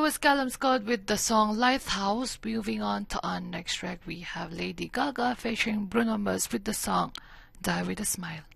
was Callum Scott with the song Lighthouse. Moving on to our next track, we have Lady Gaga featuring Bruno Mars with the song Die With a Smile.